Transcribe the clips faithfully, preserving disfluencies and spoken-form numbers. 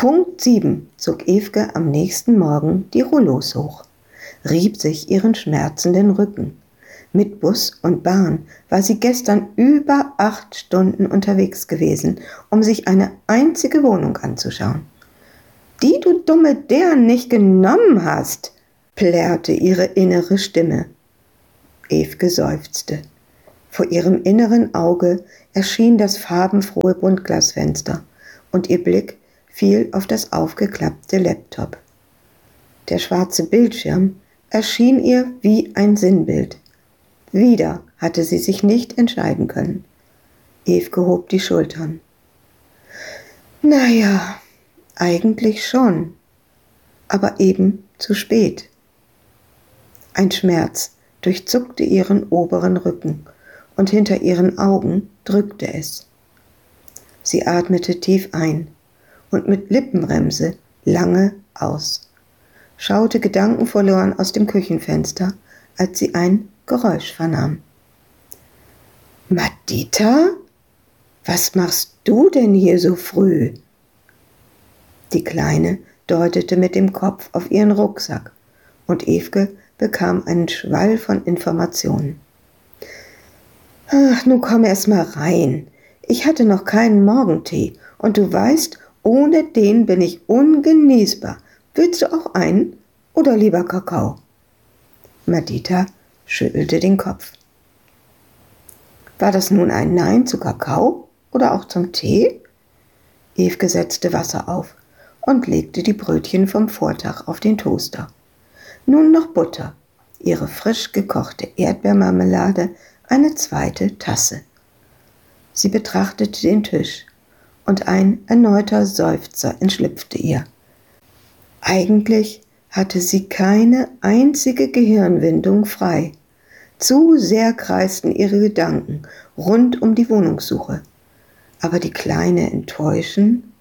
Punkt sieben zog Ewke am nächsten Morgen die Rouleaus hoch, rieb sich ihren schmerzenden Rücken. Mit Bus und Bahn war sie gestern über acht Stunden unterwegs gewesen, um sich eine einzige Wohnung anzuschauen. »Die du dumme Dern nicht genommen hast«, plärrte ihre innere Stimme. Ewke seufzte. Vor ihrem inneren Auge erschien das farbenfrohe Buntglasfenster und ihr Blick fiel auf das aufgeklappte Laptop. Der schwarze Bildschirm erschien ihr wie ein Sinnbild. Wieder hatte sie sich nicht entscheiden können. Ewke hob die Schultern. »Naja, eigentlich schon, aber eben zu spät.« Ein Schmerz durchzuckte ihren oberen Rücken und hinter ihren Augen drückte es. Sie atmete tief ein und mit Lippenbremse lange aus, schaute gedankenverloren aus dem Küchenfenster, als sie ein Geräusch vernahm. »Madita, was machst du denn hier so früh?« Die Kleine deutete mit dem Kopf auf ihren Rucksack und Ewke bekam einen Schwall von Informationen. »Ach, nun komm erst mal rein. Ich hatte noch keinen Morgentee und du weißt, ohne den bin ich ungenießbar. Willst du auch einen oder lieber Kakao?« Madita schüttelte den Kopf. War das nun ein Nein zu Kakao oder auch zum Tee? Ewke setzte Wasser auf und legte die Brötchen vom Vortag auf den Toaster. Nun noch Butter, ihre frisch gekochte Erdbeermarmelade, eine zweite Tasse. Sie betrachtete den Tisch und ein erneuter Seufzer entschlüpfte ihr. Eigentlich hatte sie keine einzige Gehirnwindung frei. Zu sehr kreisten ihre Gedanken rund um die Wohnungssuche. Aber die Kleine enttäuschen?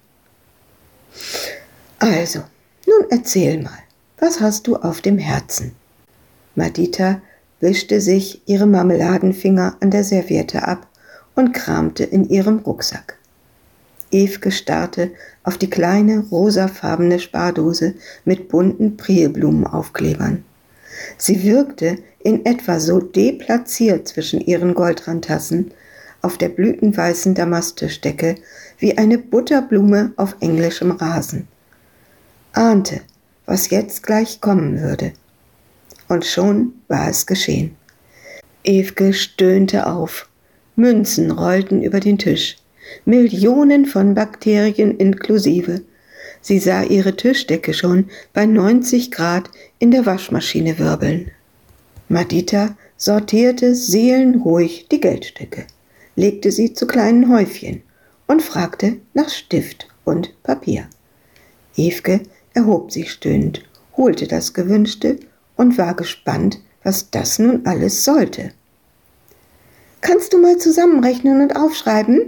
Also, nun erzähl mal, was hast du auf dem Herzen? Madita wischte sich ihre Marmeladenfinger an der Serviette ab und kramte in ihrem Rucksack. Ewke starrte auf die kleine rosafarbene Spardose mit bunten Prielblumenaufklebern. Sie wirkte in etwa so deplatziert zwischen ihren Goldrandtassen auf der blütenweißen Damasttischdecke wie eine Butterblume auf englischem Rasen. Ahnte, was jetzt gleich kommen würde. Und schon war es geschehen. Ewke stöhnte auf. Münzen rollten über den Tisch. Millionen von Bakterien inklusive. Sie sah ihre Tischdecke schon bei neunzig Grad in der Waschmaschine wirbeln. Madita sortierte seelenruhig die Geldstücke, legte sie zu kleinen Häufchen und fragte nach Stift und Papier. Ewke erhob sich stöhnend, holte das Gewünschte und war gespannt, was das nun alles sollte. »Kannst du mal zusammenrechnen und aufschreiben?«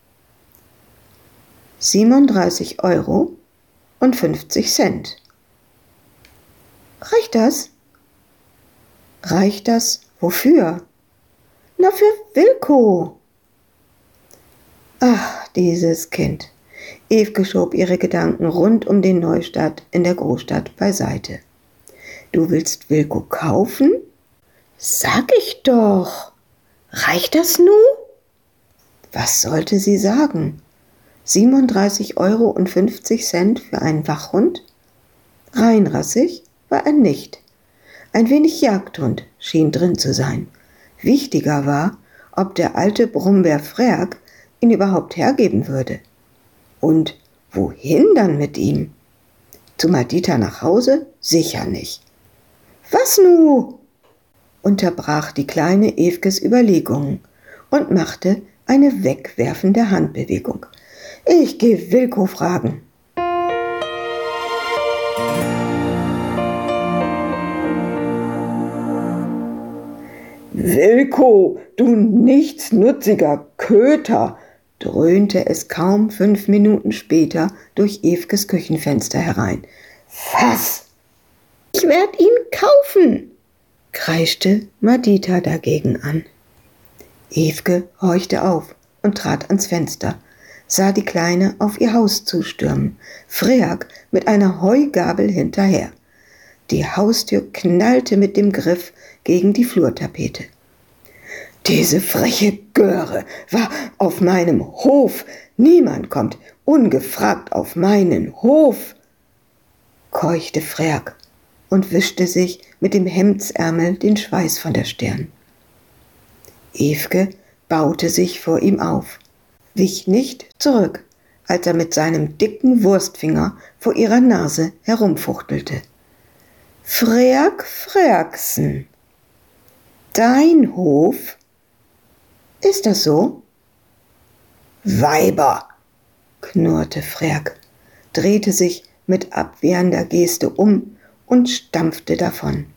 siebenunddreißig Euro und fünfzig Cent. »Reicht das?« »Reicht das wofür?« »Na, für Wilko.« Ach, dieses Kind. Ewke schob ihre Gedanken rund um den Neustart in der Großstadt beiseite. »Du willst Wilko kaufen?« »Sag ich doch. Reicht das nu?« Was sollte sie sagen? siebenunddreißig Euro und fünfzig Cent für einen Wachhund? Reinrassig war er nicht. Ein wenig Jagdhund schien drin zu sein. Wichtiger war, ob der alte Brummbär Frerk ihn überhaupt hergeben würde. Und wohin dann mit ihm? Zu Madita nach Hause? Sicher nicht. »Was nu?« unterbrach die kleine Ewkes Überlegungen und machte eine wegwerfende Handbewegung. »Ich geh Wilko fragen.« »Wilko, du nichtsnutziger Köter«, dröhnte es kaum fünf Minuten später durch Ewkes Küchenfenster herein. »Was?« »Ich werd ihn kaufen«, kreischte Madita dagegen an. Ewke horchte auf und trat ans Fenster, sah die Kleine auf ihr Haus zustürmen, Freak mit einer Heugabel hinterher. Die Haustür knallte mit dem Griff gegen die Flurtapete. »Diese freche Göre war auf meinem Hof. Niemand kommt ungefragt auf meinen Hof«, keuchte Freak und wischte sich mit dem Hemdsärmel den Schweiß von der Stirn. Evke baute sich vor ihm auf, wich nicht zurück, als er mit seinem dicken Wurstfinger vor ihrer Nase herumfuchtelte. »Freak Freaksen, dein Hof? Ist das so?« »Weiber«, knurrte Freak, drehte sich mit abwehrender Geste um und stampfte davon.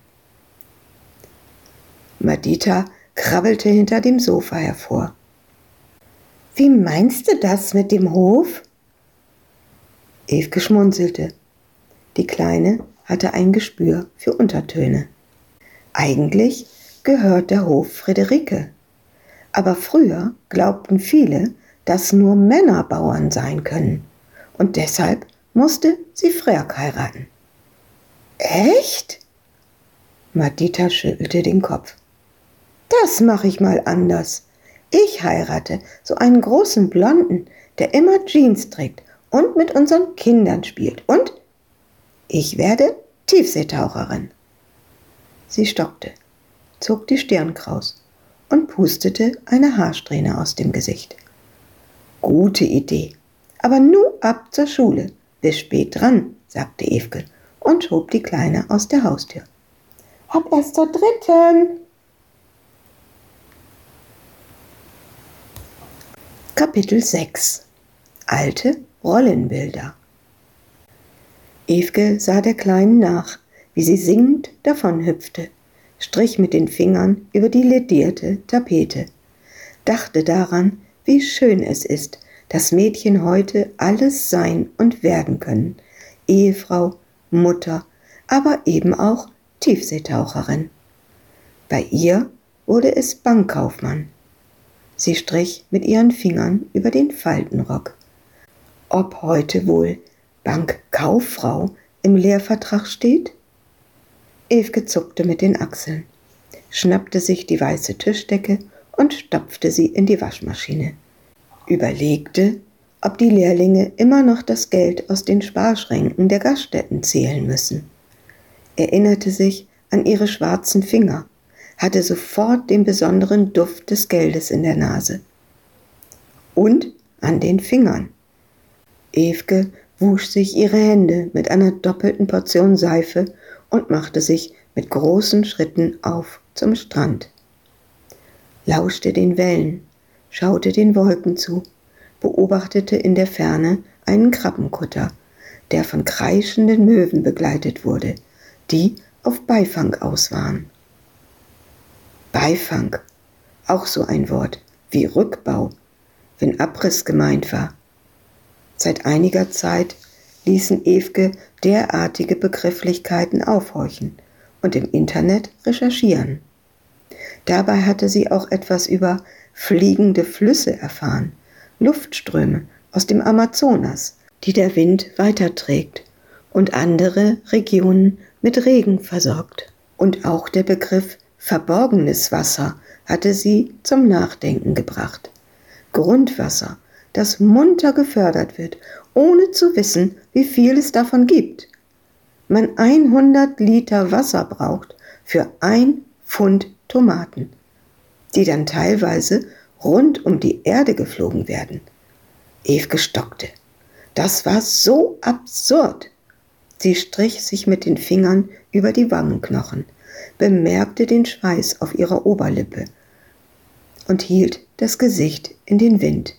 Madita krabbelte hinter dem Sofa hervor. »Wie meinst du das mit dem Hof?« Evke schmunzelte. Die Kleine hatte ein Gespür für Untertöne. Eigentlich gehört der Hof Friederike. Aber früher glaubten viele, dass nur Männer Bauern sein können. Und deshalb musste sie Freak heiraten. »Echt?« Madita schüttelte den Kopf. »Das mache ich mal anders. Ich heirate so einen großen Blonden, der immer Jeans trägt und mit unseren Kindern spielt. Und ich werde Tiefseetaucherin.« Sie stockte, zog die Stirn kraus und pustete eine Haarsträhne aus dem Gesicht. »Gute Idee, aber nur ab zur Schule. Bis spät dran«, sagte Evke und schob die Kleine aus der Haustür. »Ab erst zur dritten«. Kapitel sechs. Alte Rollenbilder. Evke sah der Kleinen nach, wie sie singend davonhüpfte, strich mit den Fingern über die ledierte Tapete, dachte daran, wie schön es ist, dass Mädchen heute alles sein und werden können, Ehefrau, Mutter, aber eben auch Tiefseetaucherin. Bei ihr wurde es Bankkaufmann. Sie strich mit ihren Fingern über den Faltenrock. Ob heute wohl Bankkauffrau im Lehrvertrag steht? Evke zuckte mit den Achseln, schnappte sich die weiße Tischdecke und stopfte sie in die Waschmaschine. Überlegte, ob die Lehrlinge immer noch das Geld aus den Sparschränken der Gaststätten zählen müssen. Erinnerte sich an ihre schwarzen Finger, hatte sofort den besonderen Duft des Geldes in der Nase. Und an den Fingern. Evke wusch sich ihre Hände mit einer doppelten Portion Seife und machte sich mit großen Schritten auf zum Strand. Lauschte den Wellen, schaute den Wolken zu, beobachtete in der Ferne einen Krabbenkutter, der von kreischenden Möwen begleitet wurde, die auf Beifang aus waren. Beifang, auch so ein Wort wie Rückbau, wenn Abriss gemeint war. Seit einiger Zeit ließen Evke derartige Begrifflichkeiten aufhorchen und im Internet recherchieren. Dabei hatte sie auch etwas über fliegende Flüsse erfahren, Luftströme aus dem Amazonas, die der Wind weiterträgt und andere Regionen mit Regen versorgt. Und auch der Begriff verborgenes Wasser hatte sie zum Nachdenken gebracht. Grundwasser, das munter gefördert wird, ohne zu wissen, wie viel es davon gibt. Man hundert Liter Wasser braucht für ein Pfund Tomaten, die dann teilweise rund um die Erde geflogen werden. Evke stockte. Das war so absurd. Sie strich sich mit den Fingern über die Wangenknochen, bemerkte den Schweiß auf ihrer Oberlippe und hielt das Gesicht in den Wind.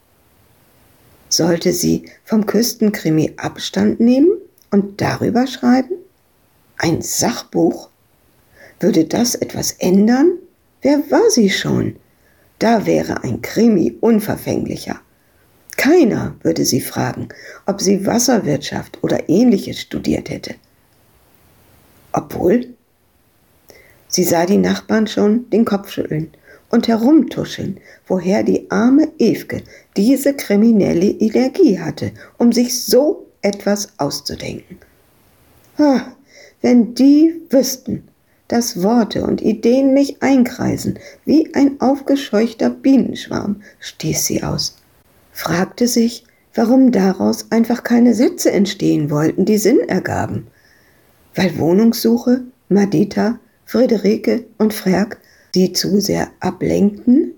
Sollte sie vom Küstenkrimi Abstand nehmen und darüber schreiben? Ein Sachbuch? Würde das etwas ändern? Wer war sie schon? Da wäre ein Krimi unverfänglicher. Keiner würde sie fragen, ob sie Wasserwirtschaft oder Ähnliches studiert hätte. Obwohl, sie sah die Nachbarn schon den Kopf schütteln und herumtuscheln, woher die arme Evke diese kriminelle Energie hatte, um sich so etwas auszudenken. Ah, wenn die wüssten, dass Worte und Ideen mich einkreisen, wie ein aufgescheuchter Bienenschwarm, stieß sie aus, fragte sich, warum daraus einfach keine Sätze entstehen wollten, die Sinn ergaben. Weil Wohnungssuche, Madita, Friederike und Frerk sie zu sehr ablenkten?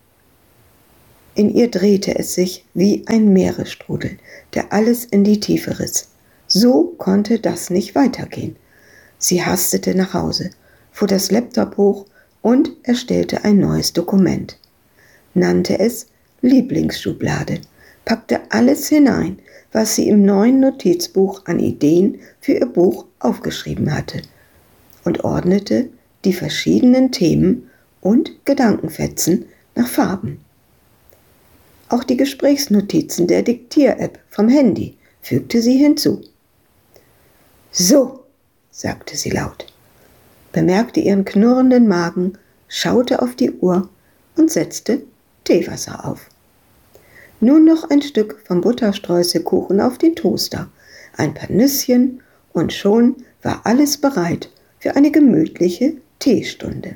In ihr drehte es sich wie ein Meeresstrudel, der alles in die Tiefe riss. So konnte das nicht weitergehen. Sie hastete nach Hause, fuhr das Laptop hoch und erstellte ein neues Dokument. Nannte es Lieblingsschublade, packte alles hinein, was sie im neuen Notizbuch an Ideen für ihr Buch aufgeschrieben hatte, und ordnete die verschiedenen Themen und Gedankenfetzen nach Farben. Auch die Gesprächsnotizen der Diktier-App vom Handy fügte sie hinzu. »So«, sagte sie laut, bemerkte ihren knurrenden Magen, schaute auf die Uhr und setzte Teewasser auf. Nun noch ein Stück vom Butterstreuselkuchen auf den Toaster, ein paar Nüsschen und schon war alles bereit für eine gemütliche Teestunde.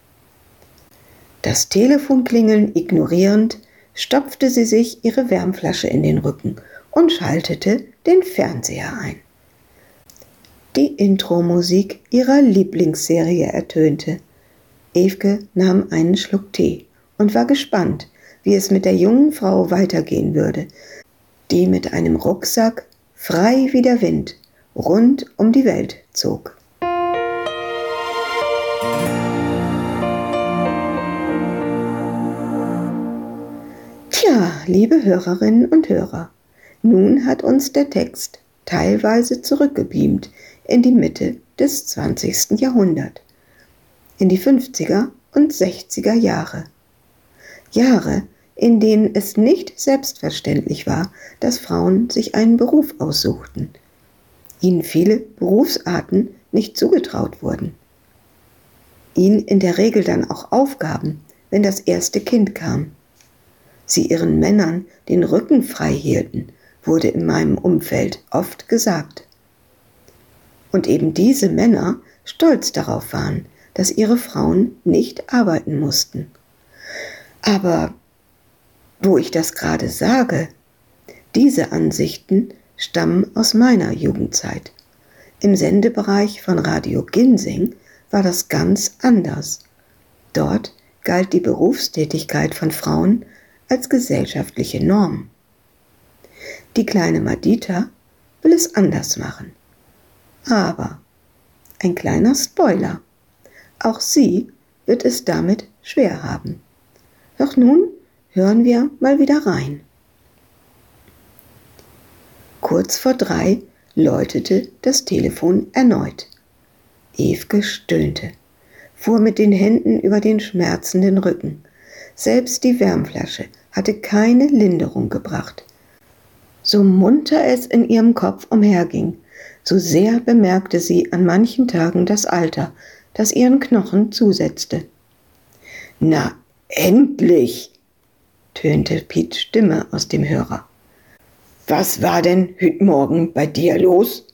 Das Telefonklingeln ignorierend, stopfte sie sich ihre Wärmflasche in den Rücken und schaltete den Fernseher ein. Die Intro-Musik ihrer Lieblingsserie ertönte. Evke nahm einen Schluck Tee und war gespannt, wie es mit der jungen Frau weitergehen würde, die mit einem Rucksack, frei wie der Wind, rund um die Welt zog. Tja, liebe Hörerinnen und Hörer, nun hat uns der Text teilweise zurückgebeamt in die Mitte des zwanzigsten Jahrhunderts, in die fünfziger und sechziger Jahre. Jahre, in denen es nicht selbstverständlich war, dass Frauen sich einen Beruf aussuchten, ihnen viele Berufsarten nicht zugetraut wurden, ihnen in der Regel dann auch Aufgaben, wenn das erste Kind kam, sie ihren Männern den Rücken frei hielten, wurde in meinem Umfeld oft gesagt. Und eben diese Männer stolz darauf waren, dass ihre Frauen nicht arbeiten mussten. Aber wo ich das gerade sage, diese Ansichten stammen aus meiner Jugendzeit. Im Sendebereich von Radio Ginsing war das ganz anders. Dort galt die Berufstätigkeit von Frauen als gesellschaftliche Norm. Die kleine Madita will es anders machen. Aber, ein kleiner Spoiler, auch sie wird es damit schwer haben. Doch nun hören wir mal wieder rein. Kurz vor drei läutete das Telefon erneut. Evke stöhnte, fuhr mit den Händen über den schmerzenden Rücken. Selbst die Wärmflasche hatte keine Linderung gebracht. So munter es in ihrem Kopf umherging, so sehr bemerkte sie an manchen Tagen das Alter, das ihren Knochen zusetzte. »Na, endlich«, tönte Piets Stimme aus dem Hörer. »Was war denn heut Morgen bei dir los?«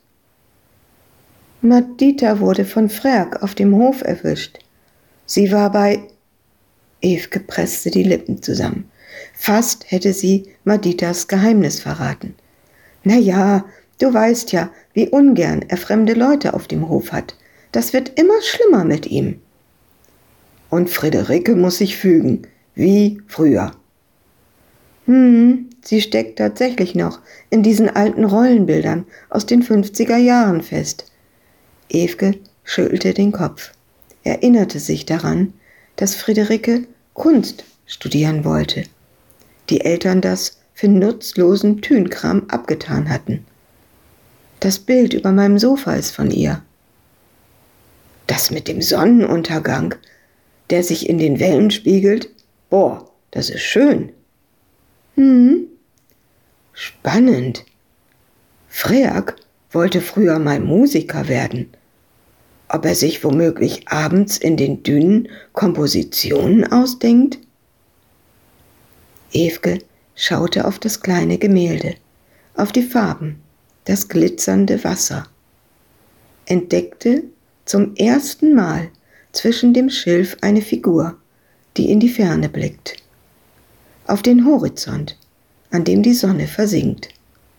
Madita wurde von Frerk auf dem Hof erwischt. Sie war bei... Evke presste die Lippen zusammen. Fast hätte sie Maditas Geheimnis verraten. »Na ja, du weißt ja, wie ungern er fremde Leute auf dem Hof hat. Das wird immer schlimmer mit ihm.« »Und Friederike muss sich fügen, wie früher.« »Hm, sie steckt tatsächlich noch in diesen alten Rollenbildern aus den fünfziger Jahren fest.« Evke schüttelte den Kopf, erinnerte sich daran, dass Friederike Kunst studieren wollte, die Eltern das für nutzlosen Tünkram abgetan hatten. Das Bild über meinem Sofa ist von ihr. Das mit dem Sonnenuntergang, der sich in den Wellen spiegelt, boah, das ist schön. Hm, spannend. Frerk wollte früher mal Musiker werden. ob er sich womöglich abends in den Dünen Kompositionen ausdenkt? Ewke schaute auf das kleine Gemälde, auf die Farben, das glitzernde Wasser, entdeckte zum ersten Mal zwischen dem Schilf eine Figur, die in die Ferne blickt, auf den Horizont, an dem die Sonne versinkt.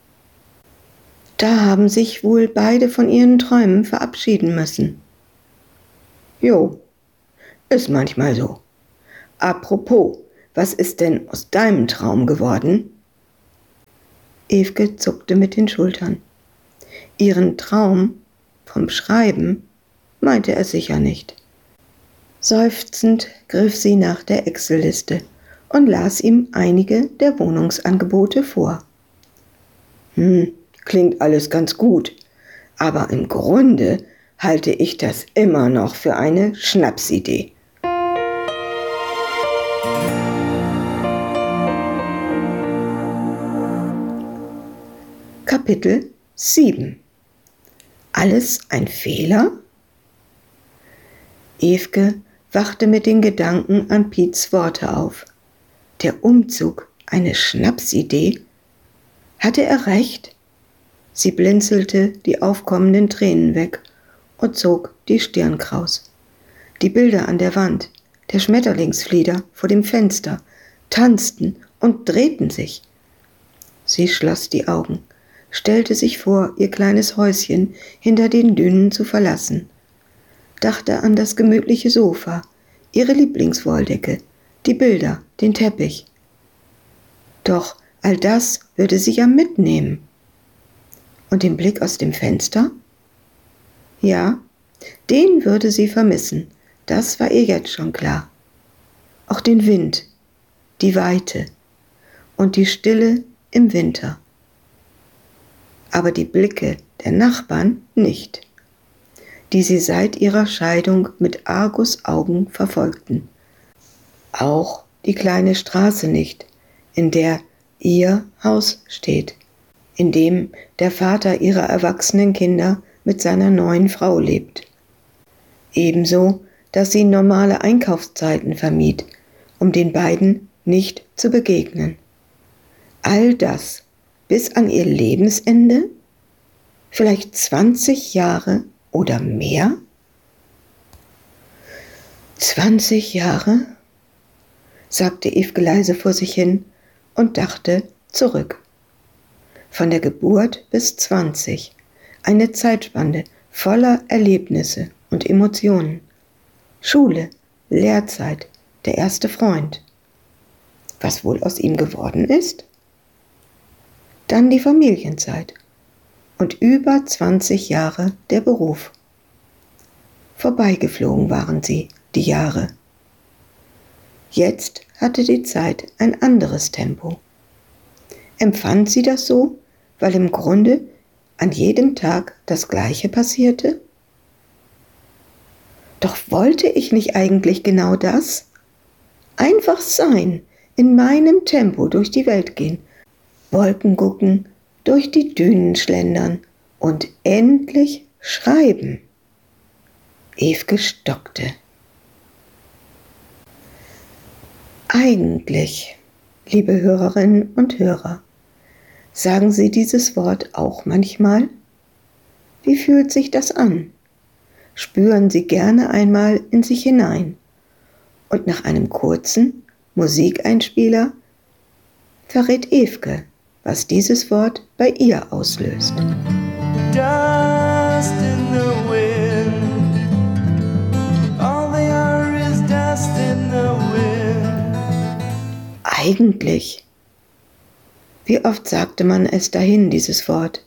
Da haben sich wohl beide von ihren Träumen verabschieden müssen. Jo, ist manchmal so. Apropos, was ist denn aus deinem Traum geworden? Ewke zuckte mit den Schultern. Ihren Traum vom Schreiben meinte er sicher nicht. Seufzend griff sie nach der Excel-Liste und las ihm einige der Wohnungsangebote vor. Hm, klingt alles ganz gut, aber im Grunde halte ich das immer noch für eine Schnapsidee. Kapitel sieben. Alles ein Fehler? Ewke wachte mit den Gedanken an Piets Worte auf. Der Umzug eine Schnapsidee? Hatte er recht? Sie blinzelte die aufkommenden Tränen weg und zog die Stirn kraus. Die Bilder an der Wand, der Schmetterlingsflieder vor dem Fenster, tanzten und drehten sich. Sie schloss die Augen, stellte sich vor, ihr kleines Häuschen hinter den Dünen zu verlassen, dachte an das gemütliche Sofa, ihre Lieblingswolldecke, die Bilder, den Teppich. Doch all das würde sie ja mitnehmen. Und den Blick aus dem Fenster? Ja, den würde sie vermissen, das war ihr jetzt schon klar. Auch den Wind, die Weite und die Stille im Winter. Aber die Blicke der Nachbarn nicht, die sie seit ihrer Scheidung mit Argusaugen verfolgten. Auch die kleine Straße nicht, in der ihr Haus steht, in dem der Vater ihrer erwachsenen Kinder mit seiner neuen Frau lebt. Ebenso, dass sie normale Einkaufszeiten vermied, um den beiden nicht zu begegnen. All das bis an ihr Lebensende? Vielleicht zwanzig Jahre oder mehr? zwanzig Jahre? Sagte Ewke leise vor sich hin und dachte zurück. Von der Geburt bis zwanzig, eine Zeitspanne voller Erlebnisse und Emotionen. Schule, Lehrzeit, der erste Freund. Was wohl aus ihm geworden ist? Dann die Familienzeit und über zwanzig Jahre der Beruf. Vorbeigeflogen waren sie, die Jahre. Jetzt hatte die Zeit ein anderes Tempo. Empfand sie das so, weil im Grunde an jedem Tag das Gleiche passierte? Doch wollte ich nicht eigentlich genau das? Einfach sein, in meinem Tempo durch die Welt gehen, Wolken gucken, durch die Dünen schlendern und endlich schreiben. Ewke stockte. Eigentlich, liebe Hörerinnen und Hörer, sagen Sie dieses Wort auch manchmal? Wie fühlt sich das an? Spüren Sie gerne einmal in sich hinein und nach einem kurzen Musikeinspieler verrät Ewke, was dieses Wort bei ihr auslöst. Dust in the wind. All they are is dust in the wind. Eigentlich. Wie oft sagte man es dahin, dieses Wort?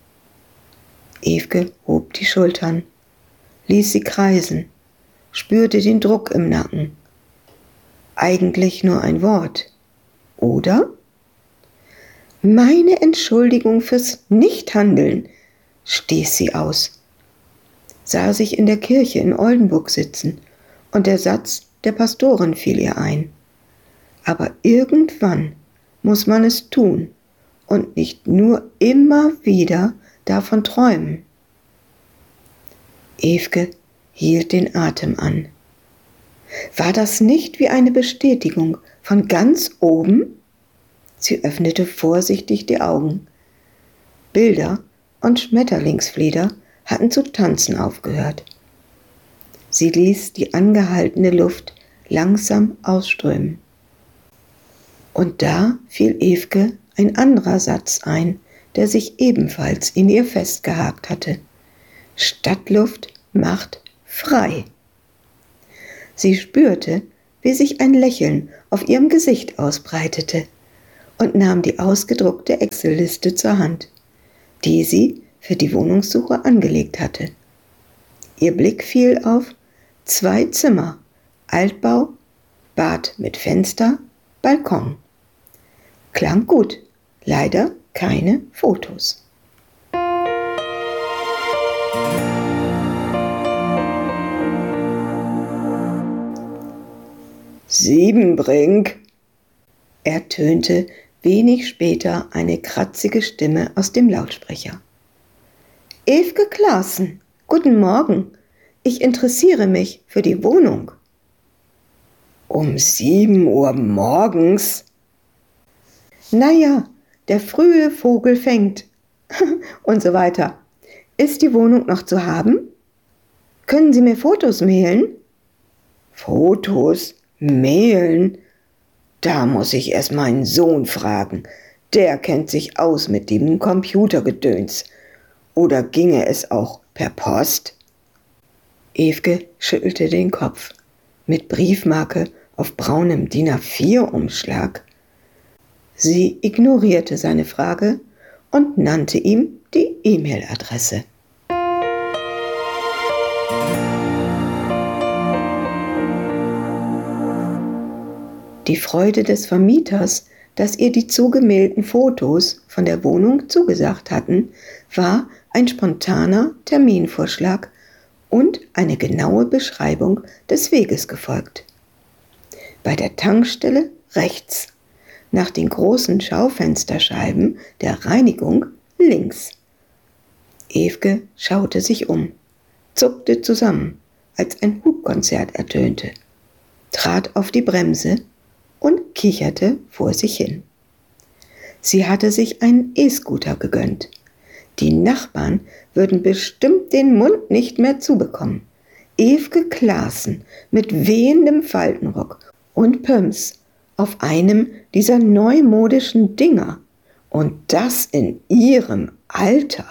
Ewke hob die Schultern, ließ sie kreisen, spürte den Druck im Nacken. Eigentlich nur ein Wort, oder? Meine Entschuldigung fürs Nichthandeln, stieß sie aus, sah sich in der Kirche in Oldenburg sitzen und der Satz der Pastorin fiel ihr ein. Aber irgendwann muss man es tun und nicht nur immer wieder davon träumen. Ewke hielt den Atem an. War das nicht wie eine Bestätigung von ganz oben? Sie öffnete vorsichtig die Augen. Bilder und Schmetterlingsflieder hatten zu tanzen aufgehört. Sie ließ die angehaltene Luft langsam ausströmen. Und da fiel Ewke ein anderer Satz ein, der sich ebenfalls in ihr festgehakt hatte. Stadtluft macht frei. Sie spürte, wie sich ein Lächeln auf ihrem Gesicht ausbreitete und nahm die ausgedruckte Excel-Liste zur Hand, die sie für die Wohnungssuche angelegt hatte. Ihr Blick fiel auf zwei Zimmer, Altbau, Bad mit Fenster, Balkon. Klang gut, leider keine Fotos. Siebenbrink, ertönte wenig später eine kratzige Stimme aus dem Lautsprecher. Ewke Klaassen, guten Morgen. Ich interessiere mich für die Wohnung. Um sieben Uhr morgens? Naja, der frühe Vogel fängt. Und so weiter. Ist die Wohnung noch zu haben? Können Sie mir Fotos mailen? Fotos? Mailen? Da muss ich erst meinen Sohn fragen. Der kennt sich aus mit dem Computergedöns. Oder ginge es auch per Post? Ewke schüttelte den Kopf. Mit Briefmarke auf braunem D I N A vier Umschlag. Sie ignorierte seine Frage und nannte ihm die E-Mail-Adresse. Die Freude des Vermieters, dass ihr die zugemailten Fotos von der Wohnung zugesagt hatten, war ein spontaner Terminvorschlag und eine genaue Beschreibung des Weges gefolgt. Bei der Tankstelle rechts, nach den großen Schaufensterscheiben der Reinigung links. Ewke schaute sich um, zuckte zusammen, als ein Hubkonzert ertönte, trat auf die Bremse und kicherte vor sich hin. Sie hatte sich einen E-Scooter gegönnt. Die Nachbarn würden bestimmt den Mund nicht mehr zubekommen. Ewke Klaassen mit wehendem Faltenrock und Pumps auf einem dieser neumodischen Dinger. Und das in ihrem Alter.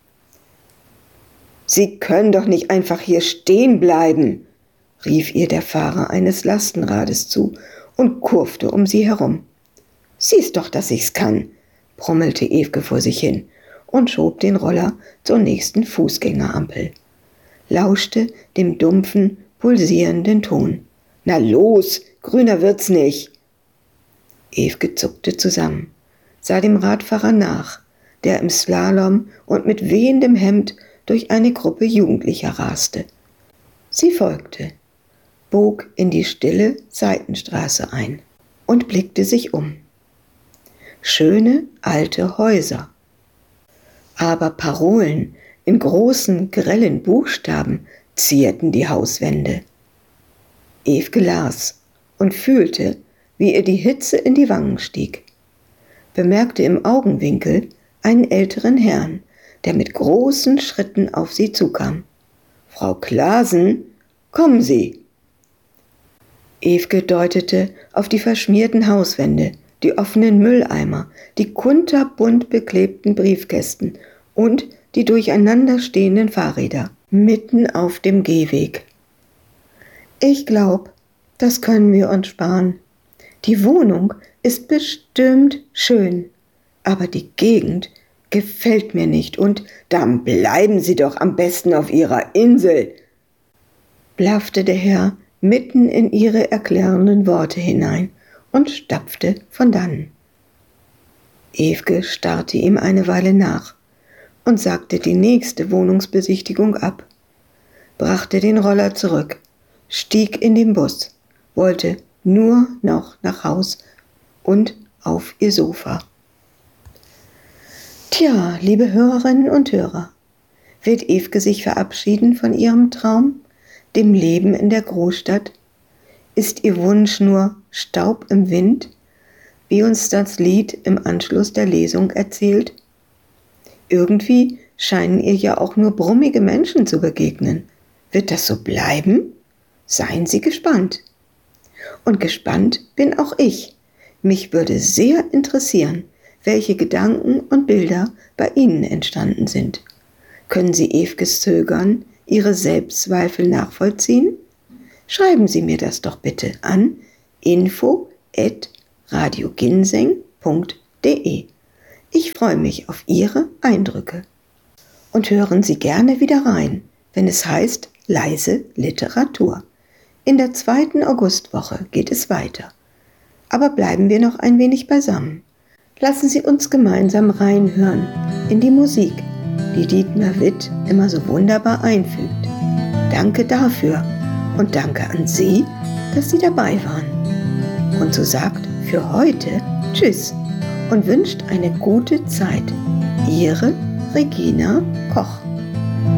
Sie können doch nicht einfach hier stehen bleiben, rief ihr der Fahrer eines Lastenrades zu und kurfte um sie herum. Siehst doch, dass ich's kann, brummelte Ewke vor sich hin und schob den Roller zur nächsten Fußgängerampel, lauschte dem dumpfen, pulsierenden Ton. Na los, grüner wird's nicht. Ewke zuckte zusammen, sah dem Radfahrer nach, der im Slalom und mit wehendem Hemd durch eine Gruppe Jugendlicher raste. Sie folgte, bog in die stille Seitenstraße ein und blickte sich um. Schöne alte Häuser. Aber Parolen in großen, grellen Buchstaben zierten die Hauswände. Ewke las und fühlte, wie ihr die Hitze in die Wangen stieg, bemerkte im Augenwinkel einen älteren Herrn, der mit großen Schritten auf sie zukam. »Frau Klaassen, kommen Sie!« Ewke deutete auf die verschmierten Hauswände, die offenen Mülleimer, die kunterbunt beklebten Briefkästen und die durcheinander stehenden Fahrräder mitten auf dem Gehweg. »Ich glaub, das können wir uns sparen. Die Wohnung ist bestimmt schön, aber die Gegend gefällt mir nicht und dann bleiben Sie doch am besten auf Ihrer Insel«, blaffte der Herr mitten in ihre erklärenden Worte hinein und stapfte von dannen. Ewke starrte ihm eine Weile nach und sagte die nächste Wohnungsbesichtigung ab, brachte den Roller zurück, stieg in den Bus, wollte nur noch nach Haus und auf ihr Sofa. Tja, liebe Hörerinnen und Hörer, wird Ewke sich verabschieden von ihrem Traum, dem Leben in der Großstadt? Ist Ihr Wunsch nur Staub im Wind, wie uns das Lied im Anschluss der Lesung erzählt? Irgendwie scheinen ihr ja auch nur brummige Menschen zu begegnen. Wird das so bleiben? Seien Sie gespannt. Und gespannt bin auch ich. Mich würde sehr interessieren, welche Gedanken und Bilder bei Ihnen entstanden sind. Können Sie Evkes Zögern, Ihre Selbstzweifel nachvollziehen? Schreiben Sie mir das doch bitte an info at radioginseng punkt de. Ich freue mich auf Ihre Eindrücke. Und hören Sie gerne wieder rein, wenn es heißt Leise Literatur. In der zweiten Augustwoche geht es weiter. Aber bleiben wir noch ein wenig beisammen. Lassen Sie uns gemeinsam reinhören in die Musik, die Dietmar Witt immer so wunderbar einfügt. Danke dafür und danke an Sie, dass Sie dabei waren. Und so sagt für heute Tschüss und wünscht eine gute Zeit. Ihre Regina Koch.